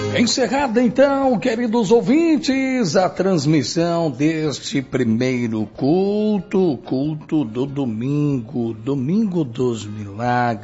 Encerrada então, queridos ouvintes, a transmissão deste primeiro culto do domingo dos milagres.